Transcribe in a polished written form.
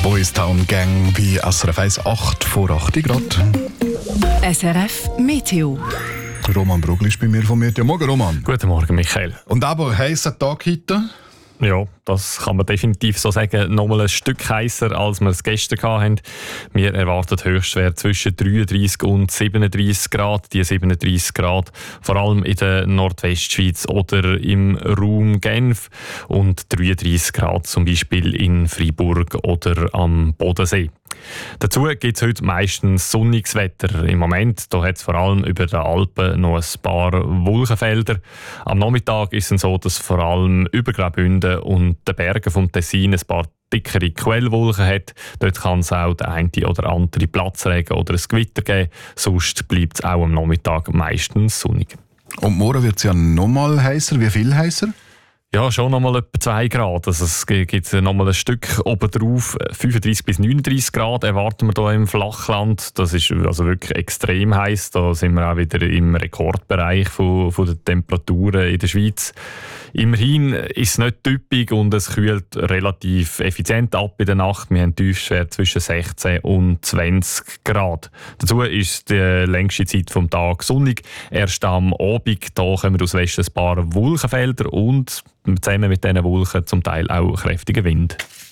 Boys Town Gang bei SRF 1, 8 vor 8 Grad. SRF Meteo. Roman Brugli ist bei mir vom Meteo. Morgen, Roman. Guten Morgen, Michael. Und aber heißer Tag heute? Ja, das kann man definitiv so sagen. Nochmal ein Stück heißer, als wir es gestern hatten. Wir erwarten Höchstwert zwischen 33 und 37 Grad. Die 37 Grad vor allem in der Nordwestschweiz oder im Raum Genf. Und 33 Grad zum Beispiel in Freiburg oder am Bodensee. Dazu gibt es heute meistens sonniges Wetter. Im Moment hat es vor allem über den Alpen noch ein paar Wolkenfelder. Am Nachmittag ist es so, dass vor allem über Graubünden und den Bergen vom Tessin ein paar dickere Quellwolken hat. Dort kann es auch den einen oder anderen Platzregen oder ein Gewitter geben. Sonst bleibt es auch am Nachmittag meistens sonnig. Und morgen wird es ja nochmal heißer. Wie viel heißer? Ja, schon nochmal etwa 2 Grad. Also es gibt nochmal ein Stück obendrauf. 35 bis 39 Grad erwarten wir hier im Flachland. Das ist also wirklich extrem heiß. Da sind wir auch wieder im Rekordbereich von den Temperaturen in der Schweiz. Immerhin ist es nicht typisch und es kühlt relativ effizient ab in der Nacht. Wir haben Tiefstwerte zwischen 16 und 20 Grad. Dazu ist die längste Zeit vom Tag sonnig. Erst am Abend da kommen aus Westen ein paar Wolkenfelder und zusammen mit diesen Wolken zum Teil auch kräftiger Wind.